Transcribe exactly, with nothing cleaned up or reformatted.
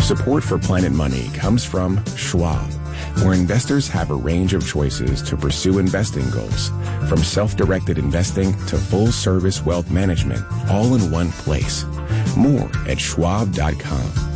Support for Planet Money comes from Schwab, where investors have a range of choices to pursue investing goals, from self-directed investing to full-service wealth management, all in one place. More at schwab dot com.